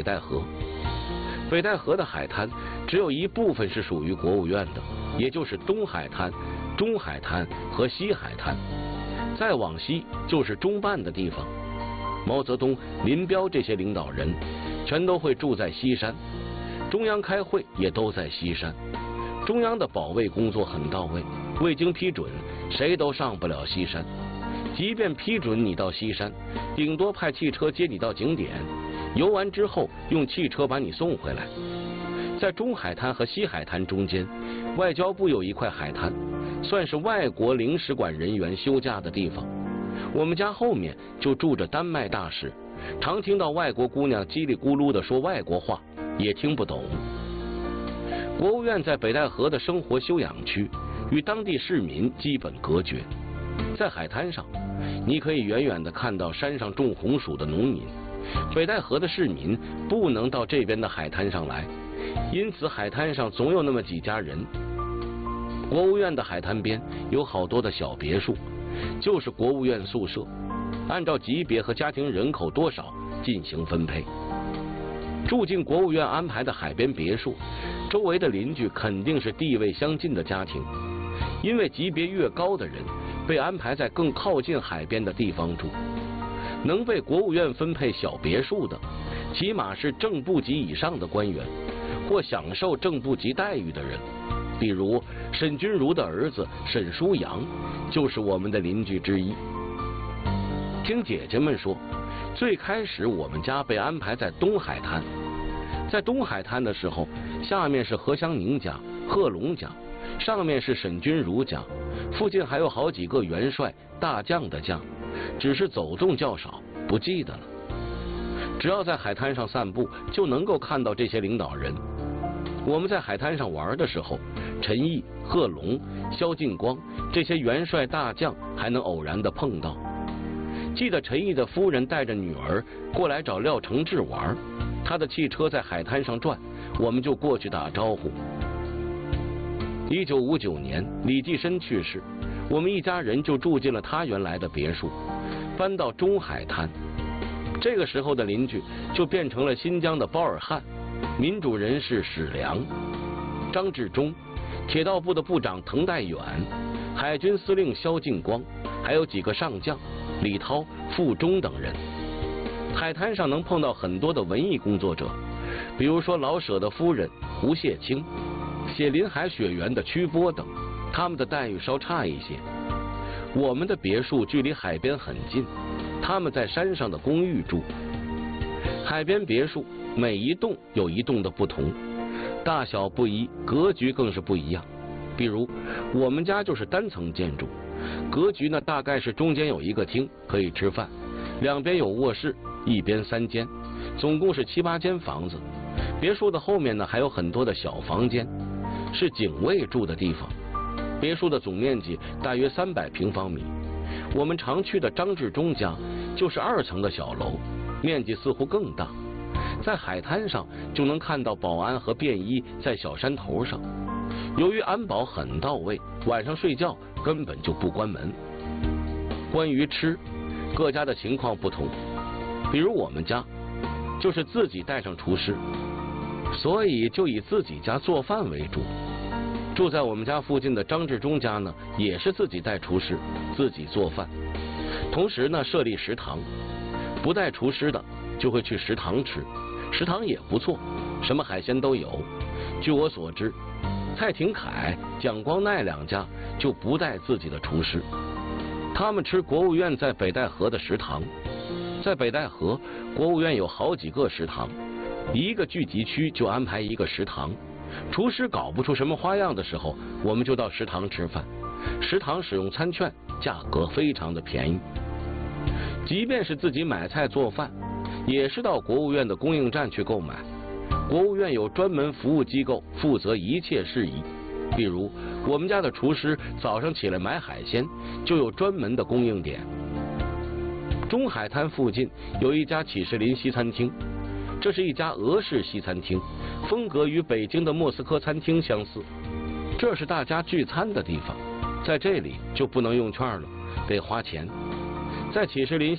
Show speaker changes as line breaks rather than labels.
北戴河。北戴河的海滩只有一部分是属于国务院的，也就是东海滩、中海滩和西海滩。再往西就是中办的地方。毛泽东、林彪这些领导人全都会住在西山，中央开会也都在西山。中央的保卫工作很到位，未经批准，谁都上不了西山。即便批准你到西山，顶多派汽车接你到景点，游完之后用汽车把你送回来。在中海滩和西海滩中间，外交部有一块海滩，算是外国领事馆人员休假的地方。我们家后面就住着丹麦大使，常听到外国姑娘叽里咕噜地说外国话，也听不懂。国务院在北戴河的生活休养区，与当地市民基本隔绝。在海滩上，你可以远远地看到山上种红薯的农民。北戴河的市民不能到这边的海滩上来，因此海滩上总有那么几家人。国务院的海滩边有好多的小别墅，就是国务院宿舍，按照级别和家庭人口多少进行分配。住进国务院安排的海边别墅，周围的邻居肯定是地位相近的家庭，因为级别越高的人被安排在更靠近海边的地方住。能被国务院分配小别墅的，起码是正部级以上的官员，或享受正部级待遇的人。比如沈钧儒的儿子沈书阳就是我们的邻居之一。听姐姐们说，最开始我们家被安排在东海滩。在东海滩的时候，下面是何香凝家、贺龙家，上面是沈钧儒家，附近还有好几个元帅、大将的将，只是走动较少，不记得了。只要在海滩上散步，就能够看到这些领导人。我们在海滩上玩的时候，陈毅、贺龙、萧劲光这些元帅大将还能偶然的碰到。记得陈毅的夫人带着女儿过来找廖承志玩，他的汽车在海滩上转，我们就过去打招呼。1959年李济深去世，我们一家人就住进了他原来的别墅，搬到中海滩。这个时候的邻居就变成了新疆的包尔汉、民主人士史良、张治中、铁道部的部长滕代远、海军司令萧劲光，还有几个上将李涛、傅忠等人。海滩上能碰到很多的文艺工作者，比如说老舍的夫人吴谢清，写《林海雪原》的曲波等，他们的待遇稍差一些。我们的别墅距离海边很近，他们在山上的公寓住。海边别墅每一栋有一栋的不同，大小不一，格局更是不一样。比如我们家就是单层建筑，格局呢大概是中间有一个厅可以吃饭，两边有卧室，一边3间，总共是7、8间房子。别墅的后面呢还有很多的小房间，是警卫住的地方。别墅的总面积大约300平方米。我们常去的张治中家就是2层的小楼，面积似乎更大。在海滩上就能看到保安和便衣在小山头上。由于安保很到位，晚上睡觉根本就不关门。关于吃，各家的情况不同，比如我们家就是自己带上厨师，所以就以自己家做饭为主。住在我们家附近的张治中家呢，也是自己带厨师，自己做饭，同时呢设立食堂，不带厨师的就会去食堂吃，食堂也不错，什么海鲜都有。据我所知，蔡廷锴、蒋光鼐2家就不带自己的厨师，他们吃国务院在北戴河的食堂。在北戴河，国务院有好几个食堂，一个聚集区就安排一个食堂。厨师搞不出什么花样的时候，我们就到食堂吃饭。食堂使用餐券，价格非常的便宜。即便是自己买菜做饭，也是到国务院的供应站去购买。国务院有专门服务机构负责一切事宜，比如我们家的厨师早上起来买海鲜，就有专门的供应点。中海滩附近有一家启士林西餐厅，这是一家俄式西餐厅，风格与北京的莫斯科餐厅相似。这是大家聚餐的地方，在这里就不能用券了，得花钱。在启士林